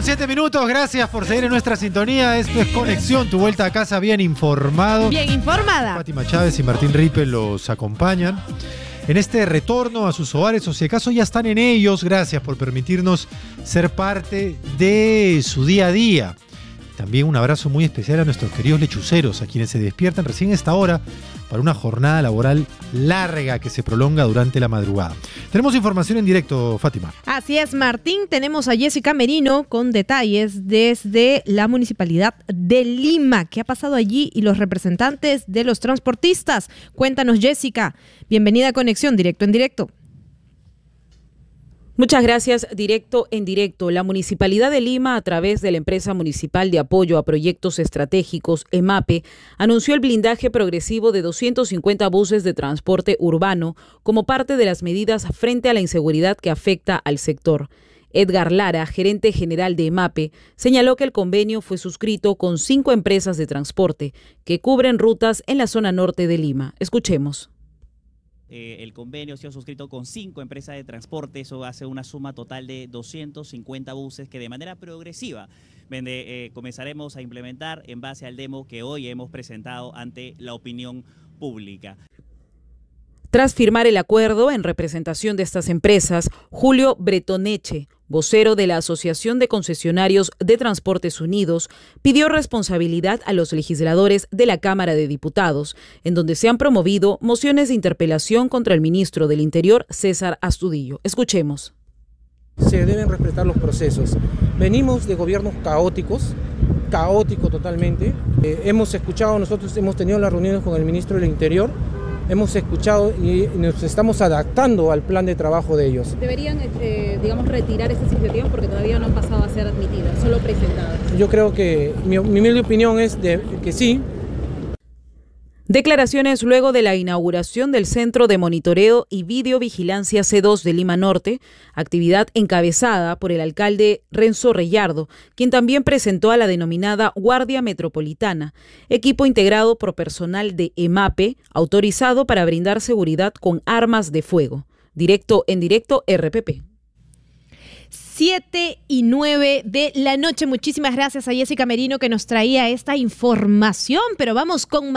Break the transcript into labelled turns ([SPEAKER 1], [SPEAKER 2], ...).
[SPEAKER 1] 7:07, gracias por seguir en nuestra sintonía. Esto es Conexión, tu vuelta a casa bien informado.
[SPEAKER 2] Bien informada.
[SPEAKER 1] Fátima Chávez y Martín Ripe los acompañan en este retorno a sus hogares, o si acaso ya están en ellos. Gracias por permitirnos ser parte de su día a día. También un abrazo muy especial a nuestros queridos lechuceros, a quienes se despiertan recién a esta hora para una jornada laboral larga que se prolonga durante la madrugada. Tenemos información en directo, Fátima.
[SPEAKER 2] Así es, Martín. Tenemos a Jessica Merino con detalles desde la Municipalidad de Lima. ¿Qué ha pasado allí y los representantes de los transportistas? Cuéntanos, Jessica. Bienvenida a Conexión, directo en directo.
[SPEAKER 3] Muchas gracias. Directo en directo. La Municipalidad de Lima, a través de la Empresa Municipal de Apoyo a Proyectos Estratégicos, EMAPE, anunció el blindaje progresivo de 250 buses de transporte urbano como parte de las medidas frente a la inseguridad que afecta al sector. Edgar Lara, gerente general de EMAPE, señaló que el convenio fue suscrito con 5 empresas de transporte que cubren rutas en la zona norte de Lima. Escuchemos.
[SPEAKER 4] El convenio ha sido suscrito con 5 empresas de transporte, eso hace una suma total de 250 buses que de manera progresiva comenzaremos a implementar en base al demo que hoy hemos presentado ante la opinión pública.
[SPEAKER 3] Tras firmar el acuerdo en representación de estas empresas, Julio Bretoneche, vocero de la Asociación de Concesionarios de Transportes Unidos, pidió responsabilidad a los legisladores de la Cámara de Diputados, en donde se han promovido mociones de interpelación contra el ministro del Interior, César Astudillo. Escuchemos.
[SPEAKER 5] Se deben respetar los procesos. Venimos de gobiernos caóticos totalmente. Nosotros hemos tenido las reuniones con el ministro del Interior. Hemos escuchado y nos estamos adaptando al plan de trabajo de ellos.
[SPEAKER 6] ¿Deberían, retirar estas iniciativas porque todavía no han pasado a ser admitidas, solo presentadas?
[SPEAKER 5] Yo creo que mi humilde opinión es que sí.
[SPEAKER 3] Declaraciones luego de la inauguración del Centro de Monitoreo y Videovigilancia C2 de Lima Norte, actividad encabezada por el alcalde Renzo Reyardo, quien también presentó a la denominada Guardia Metropolitana, equipo integrado por personal de EMAPE, autorizado para brindar seguridad con armas de fuego. Directo en directo, RPP.
[SPEAKER 2] 7:09 de la noche. Muchísimas gracias a Jessica Merino que nos traía esta información, pero vamos con